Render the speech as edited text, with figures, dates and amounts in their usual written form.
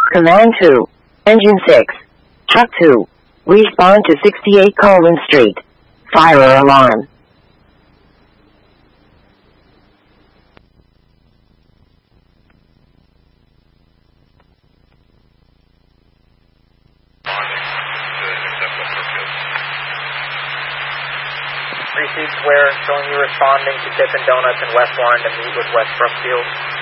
Command 2. Engine 6. Truck 2. Respond to 68 Colvin Street. Fire alarm. Receive square showing you responding to Dippin' Donuts in West Warren to meet with West Brookfield.